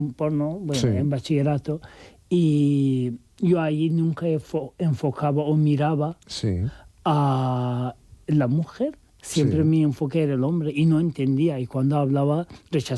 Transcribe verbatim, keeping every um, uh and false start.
porno, bueno, Sí. en bachillerato, y yo ahí nunca enfo- enfocaba o miraba Sí. a la mujer. Siempre Sí. mi enfoque era el hombre y no entendía. Y cuando hablaba, rechazaba.